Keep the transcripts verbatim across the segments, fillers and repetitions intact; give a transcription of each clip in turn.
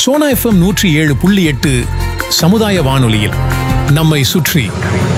Sona FM நூற்றி ஏழு புள்ளி எட்டு சமுதாய வானொலியில் நம்மை சுற்றி.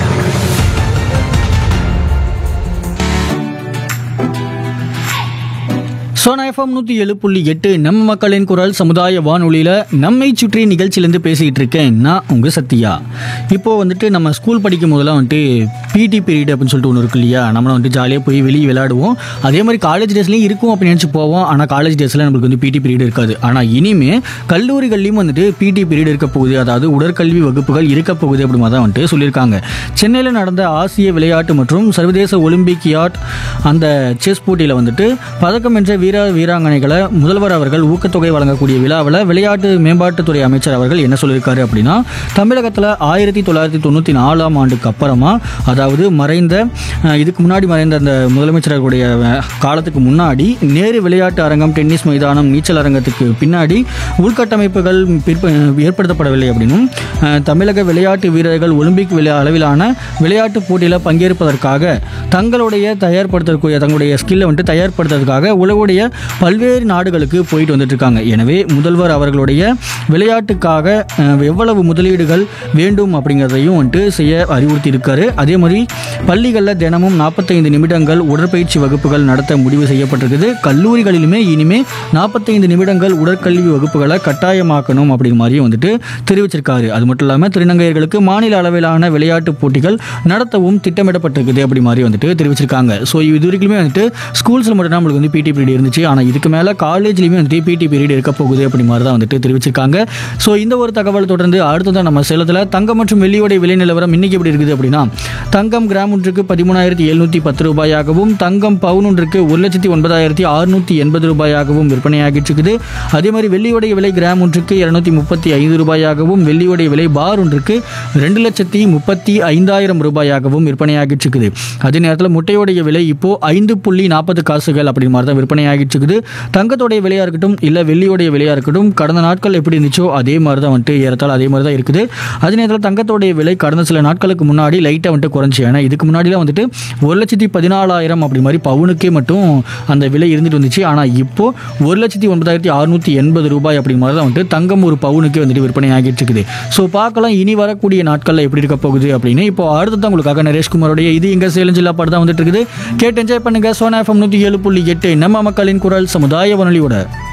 சோனா எஃப்எம் நூற்றி ஏழு புள்ளி எட்டு நம்ம மக்களின் குரல் சமுதாய வானொலியில் நம்மை சுற்றி நிகழ்ச்சியிலேருந்து பேசிகிட்டு இருக்கேன் நான் உங்கள் சத்யா. இப்போது வந்துட்டு நம்ம ஸ்கூல் படிக்கும் போதெல்லாம் வந்துட்டு பிடி பீரியட் அப்படின்னு சொல்லிட்டு ஒன்று இருக்கு இல்லையா, நம்மளும் வந்துட்டு ஜாலியாக போய் வெளியே விளையாடுவோம். அதே மாதிரி காலேஜ் டேஸ்லேயும் இருக்கும் அப்படின்னு நினச்சி போவோம். ஆனால் காலேஜ் டேஸில் நம்மளுக்கு வந்து பிடி பீரியட் இருக்காது. ஆனால் இனிமேல் கல்லூரிகள்லையும் வந்துட்டு பிடி பீரியட் இருக்க போகுது, அதாவது உடற்கல்வி வகுப்புகள் இருக்க போகுது அப்படிமா தான் வந்துட்டு சொல்லியிருக்காங்க. சென்னையில் நடந்த ஆசிய விளையாட்டு மற்றும் சர்வதேச ஒலிம்பிக்கியாட் அந்த செஸ் போட்டியில் வந்துட்டு பதக்கம் வென்ற வீர வீராங்கனைகளை முதல்வர் அவர்கள் ஊக்கத்தொகை வழங்கக்கூடிய விழாவில் விளையாட்டு மேம்பாட்டுத்துறை அமைச்சர் அவர்கள் என்ன சொல்லியிருக்காரு அப்படின்னா, தமிழகத்தில் ஆயிரத்தி தொள்ளாயிரத்தி தொண்ணூற்றி நாலாம் ஆண்டுக்கு அப்புறமா, அதாவது மறைந்த இதுக்கு முன்னாடி மறைந்த அந்த முதலமைச்சர்களுடைய காலத்துக்கு முன்னாடி நேரு விளையாட்டு அரங்கம், டென்னிஸ் மைதானம், நீச்சல் அரங்கத்துக்கு பின்னாடி உள்கட்டமைப்புகள் ஏற்படுத்தப்படவில்லை அப்படின்னும், தமிழக விளையாட்டு வீரர்கள் ஒலிம்பிக் அளவிலான விளையாட்டு போட்டியில் பங்கேற்பதற்காக தங்களுடைய தயார்படுத்தக்கூடிய தங்களுடைய ஸ்கில்லை வந்துட்டு தயார்படுத்துறதுக்காக உலகுடைய பல்வேறு நாடுகளுக்கு போயிட்டு வந்துட்டு இருக்காங்க. எனவே முதல்வர் அவர்களுடைய விளையாட்டுக்காக எவ்வளவு முதலீடுகள் வேண்டும் அப்படிங்கிறதையும் வந்துட்டு செய்ய அறிவுறுத்தி இருக்காரு. அதே மாதிரி பள்ளிகளில் தினமும் நாற்பத்தைந்து நிமிடங்கள் உடற்பயிற்சி வகுப்புகள் நடத்த முடிவு செய்யப்பட்டிருக்குது. கல்லூரிகளிலுமே இனிமேல் நாற்பத்தைந்து நிமிடங்கள் உடற்கல்வி வகுப்புகளை கட்டாயமாக்கணும் அப்படிங்கிற மாதிரியும் வந்துட்டு தெரிவிச்சிருக்காரு. அது மட்டும் இல்லாமல் திருநங்கையர்களுக்கு மாநில அளவிலான விளையாட்டு போட்டிகள் நடத்தவும் திட்டமிடப்பட்டிருக்குது அப்படி மாதிரி வந்துட்டு தெரிவிச்சிருக்காங்க. ஸோ இது வரைக்குமே வந்துட்டு ஸ்கூல்ஸில் மட்டும் நம்மளுக்கு வந்து பிடி பீரியட் இருந்துச்சு. ஆனால் இதுக்கு மேலே காலேஜ்லேயுமே வந்துட்டு பிடி பீரியட் இருக்க போகுது அப்படி மாதிரி தான் வந்துட்டு தெரிவிச்சிருக்காங்க. ஸோ இந்த ஒரு தகவல் தொடர்ந்து அடுத்ததான் நம்ம சேலத்தில் தங்கம் மற்றும் வெள்ளியோடைய விலை நிலவரம் இன்னைக்கு எப்படி இருக்குது அப்படின்னா, தங்கம் கிராம் ஒன்றுக்கு பதிமூணாயிரத்தி எழுநூற்றி பத்து ரூபாயாகவும், தங்கம் பவுன் ஒன்றுக்கு ஒரு லட்சத்தி ஒன்பதாயிரத்தி அறுநூற்றி எண்பது ரூபாயாகவும் விற்பனையாகிட்டு இருக்குது. அதே மாதிரி வெள்ளியோடைய விலை கிராம் ஒன்றுக்கு இருநூத்தி முப்பத்தி ஐந்து ரூபாயாகவும், வெள்ளியோடைய விலை பார் ஒன்றுக்கு ரெண்டு லட்சத்தி முப்பத்தி ஐந்தாயிரம் ரூபாயாகவும் விற்பனையாகிட்டு இருக்குது. அதே நேரத்தில் முட்டையோடைய விலை இப்போ ஐந்து புள்ளி நாற்பது காசுகள் அப்படி மாதிரி தான் விற்பனையாகிட்டு இருக்குது. தங்கத்தோடைய விலையாக இருக்கட்டும் இல்லை வெள்ளியோடைய விலையாக இருக்கட்டும் கடந்த நாட்கள் எப்படி இருந்துச்சோ அதே மாதிரி தான் வந்துட்டு ஏறத்தால் அதே மாதிரி தான் இருக்குது. அதே நேரத்தில் தங்கத்தோடைய விலை கடந்த சில நாட்களுக்கு முன்னாடி லைட்டாக வந்துட்டு குறைஞ்சி, ஏன்னா இதுக்கு முன்னாடிலாம் வந்துட்டு ஒரு லட்சத்தி பதினாலாயிரம் அப்படி மாதிரி பவுனுக்கே மட்டும் அந்த விலை இருந்துட்டு வந்துச்சு. ஆனால் இப்போ ஒரு லட்சத்தி ஒன்பதாயிரத்தி அறுநூற்றி எண்பது ரூபாய் அப்படி மாதிரி தான் வந்துட்டு தங்கம் ஒரு பவுனுக்கே வந்துட்டு விற்பனை ஆகிட்டு இருக்குது. ஸோ பார்க்கலாம் இனி வரக்கூடிய நாட்களில் எப்படி இருக்க போகுது அப்படின்னு. இப்போ அடுத்து தான் உங்களுக்காக நரேஷ்குமாரோடைய இது எங்கள் சேலம் ஜில்லா பாட்டு தான் வந்துட்டு இருக்குது. கேட்டு என்ஜாய் பண்ணுங்க. சோனா எஃப்எம் நூற்றி ஏழு புள்ளி எட்டு நம்ம மக்களின் குரல் சமுதாய வானொலியோட.